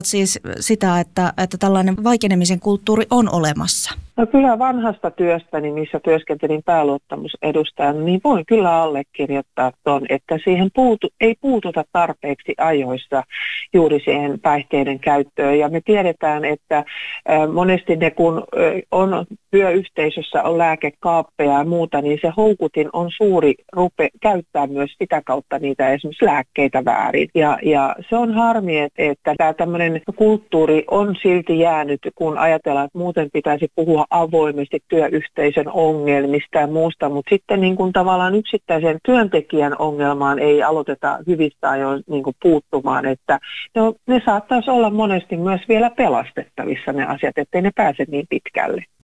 siis sitä, että tällainen vaikenemisen kulttuuri on olemassa? No kyllä vanhasta työstäni, missä työskentelin pääluottamusedustajana, niin voin kyllä allekirjoittaa ton, että siihen ei puututa tarpeeksi ajoissa juuri siihen päihteiden käyttöön. Ja me tiedetään, että monesti ne kun on työyhteisössä on lääkekaappeja ja muuta, niin se houkutin on suuri käyttää myös sitä kautta niitä esimerkiksi lääkkeitä väärin. Ja se on harmi, että tämä tämmöinen kulttuuri on silti jäänyt, kun ajatellaan, että muuten pitäisi puhua avoimesti työyhteisön ongelmista ja muusta, mutta sitten niin kuin tavallaan yksittäisen työntekijän ongelmaan ei aloiteta hyvistä ajoin niin kuin puuttumaan, että ne saattaisi olla monesti myös vielä pelastettavissa ne asiat, ettei ne pääse niin pitkälle.